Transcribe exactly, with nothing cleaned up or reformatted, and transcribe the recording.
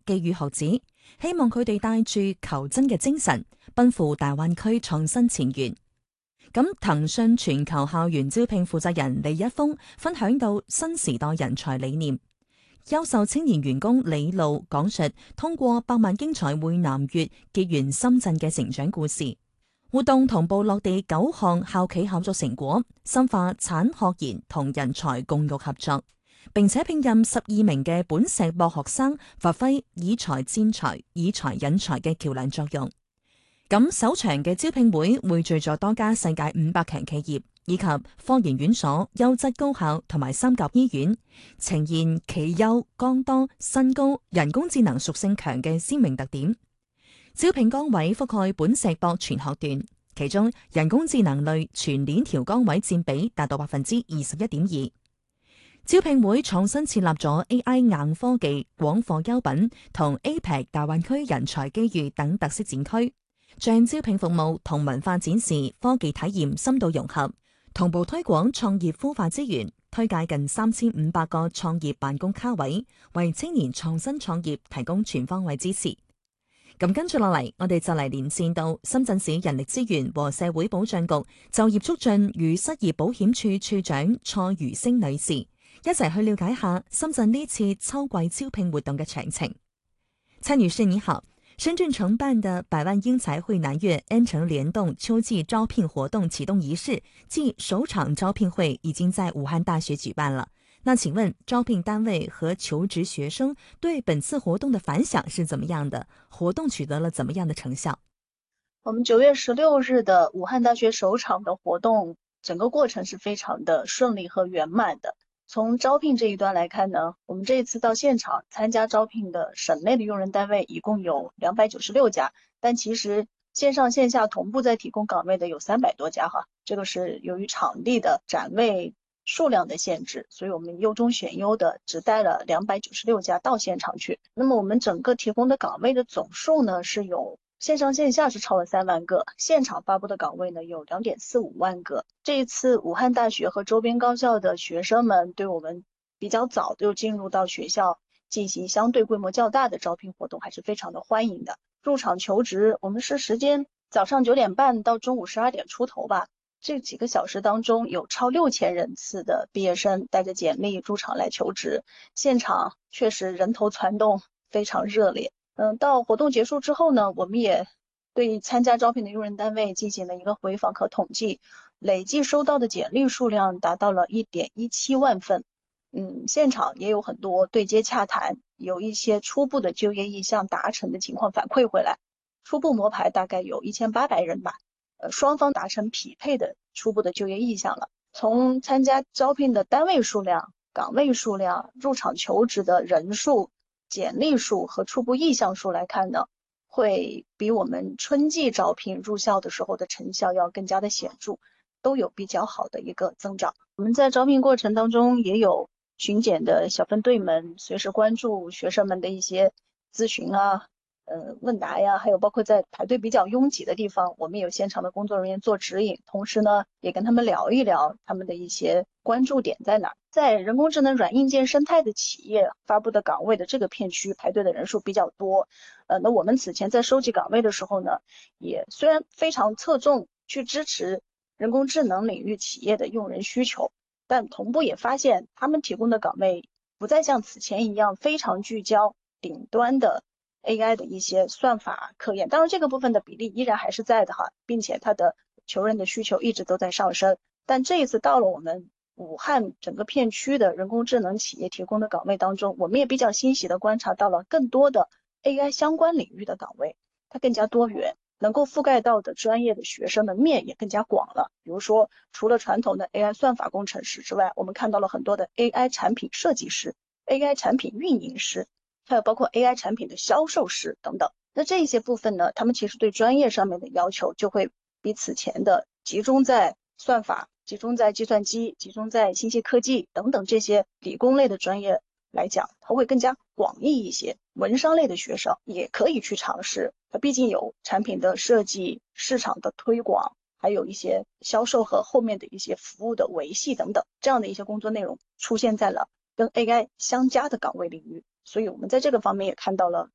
寄予學子，希望佢哋帶住求真嘅精神，奔赴大灣區創新前沿。咁騰訊全球校園招聘負責人李一峰分享到新時代人才理念，優秀青年員工李路講述通過百萬英才會南粵結緣深圳嘅成長故事。活動同步落地九項校企合作成果，深化產學研同人才共育合作，並且聘任十二名嘅本碩博學生，發揮以才戰才、以才引才嘅橋樑作用。咁首場嘅招聘會匯聚咗多家世界五百強企業以及科研院所、優質高校同埋三甲醫院，呈現企優、崗多、薪高、人工智能屬性強嘅鮮明特點。招聘崗位覆蓋本碩博全學段，其中人工智能類全鏈條崗位佔比達到百分之二十一點二。招聘會創新設立咗 A I 硬科技廣貨優品同 A P E C 大灣區人才機遇等特色展區，將招聘服務同文化展示、科技體驗深度融合，同步推廣創業孵化資源，推介近三千五百個創業辦公卡位，為青年創新創業提供全方位支持。咁跟住落嚟，我哋就嚟連線到深圳市人力資源和社會保障局就業促進與失業保險處處長蔡如星女士，一齊去了解下深圳呢次秋季招聘活動嘅詳情。蔡女士你好。深圳承辦的百萬英才會南粵 N 城聯動秋季招聘活動啟動儀式暨首場招聘會已經在武漢大學舉辦了。那請問招聘單位和求職學生對本次活動的反響是怎麼樣的？活動取得了怎麼樣的成效？ 我們九月十六日的武漢大學首場的活動，整個過程是非常的順利和圓滿的。從招聘這一端來看呢，我們這一次到現場參加招聘的省內的用人單位一共有兩百九十六家，但其實線上線下同步在提供崗位的有三百多家哈。這個是由於場地的展位數量的限制，所以我們優中選優的只帶了兩百九十六家到現場去。那麼我們整個提供的崗位的總數呢，是有線上線下是超了三萬個，現場發布的崗位呢有兩點四五萬個。這一次武漢大學和周邊高校的學生們對我們比較早就進入到學校進行相對規模較大的招聘活動，還是非常的歡迎的。入場求職，我們是時間早上九點半到中午十二點出頭吧，這幾個小時當中有超六千人次的畢業生帶着簡歷入場來求職，現場確實人頭攒動，非常熱烈。嗯，到活動結束之後呢，我們也對參加招聘的用人單位進行了一個回訪和統計，累計收到的簡歷數量達到了一點一七萬份。嗯，現場也有很多對接洽談，有一些初步的就業意向達成的情況反饋回來，初步摸排大概有一千八百人吧，呃，雙方達成匹配的初步的就業意向了。從參加招聘的單位數量、崗位數量、入場求職的人數、簡歷數和初步意向數來看呢，會比我們春季招聘入校的時候的成效要更加的顯著，都有比較好的一個增長。我們在招聘過程當中也有巡檢的小分隊們隨時關注學生們的一些諮詢啊、呃問答呀，還有包括在排隊比較擁擠的地方，我們有現場的工作人員做指引，同時呢也跟他們聊一聊他們的一些關注點在哪。在人工智能軟硬件生態的企業發布的崗位的這個片區排隊的人數比較多，呃，那我們此前在收集崗位的時候呢，也雖然非常側重去支持人工智能領域企業的用人需求，但同步也發現他們提供的崗位不再像此前一樣非常聚焦頂端的 A I 的一些算法科研，當然這個部分的比例依然還是在的哈，並且它的求人的需求一直都在上升。但這一次到了我們武漢整個片區的人工智能企業提供的崗位當中，我們也比較欣喜地觀察到了更多的 A I 相關領域的崗位，它更加多元，能夠覆蓋到的專業的學生的面也更加廣了。比如說，除了傳統的 A I 算法工程師之外，我們看到了很多的 A I 產品設計師、A I 產品運營師，還有包括 A I 產品的銷售師等等。那這一些部分呢，他們其實對專業上面的要求就會比此前的集中在算法、集中在計算機、集中在信息科技等等這些理工類的專業來講，它會更加廣義一些。文商類的學生也可以去嘗試，它畢竟有產品的設計、市場的推廣，還有一些銷售和後面的一些服務的維繫等等，這樣的一些工作內容出現在了跟 A I 相加的崗位領域。所以我們在這個方面也看到了